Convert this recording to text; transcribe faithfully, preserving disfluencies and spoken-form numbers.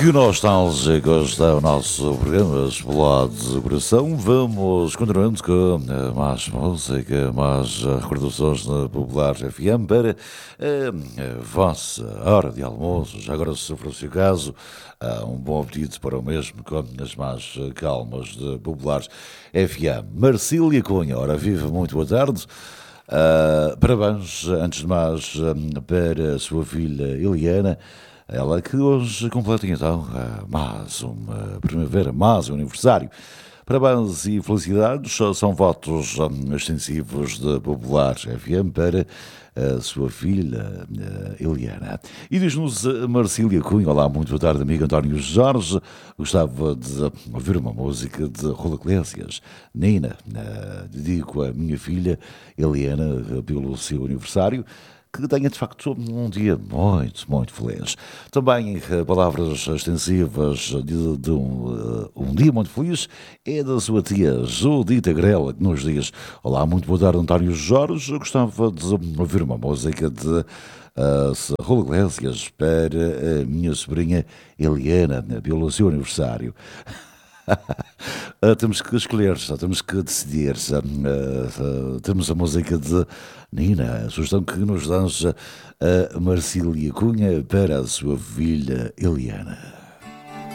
Que nostálgico está o nosso programa Explode de Coração. Vamos continuando com mais música, mais recordações na Popular F M para a vossa hora de almoço. Já agora, se for o seu caso, um bom apetite para o mesmo com as mais calmas de Popular F M. Marcília Cunha, ora viva, muito boa tarde. Uh, parabéns, antes de mais, para a sua filha Eliana. Ela que hoje completa então mais uma primavera, mais um aniversário. Parabéns e felicidades, são votos extensivos de Popular F M para a sua filha Eliana. E diz-nos Marcília Cunha: olá, muito boa tarde, amigo António Jorge. Gostava de ouvir uma música de Raul Iglesias, Nina. Dedico a minha filha Eliana pelo seu aniversário. Que tenha de facto um dia muito, muito feliz. Também palavras extensivas de, de um, um dia muito feliz é da sua tia Judita Grela, que nos diz: olá, muito boa tarde, António Jorge. Eu gostava de ouvir uma música de uh, Raul Iglesias para a minha sobrinha Eliana, pelo seu aniversário. Uh, temos que escolher, só temos que decidir. Uh, uh, temos a música de Nina, a sugestão que nos lança a Marcília Cunha para a sua filha Eliana.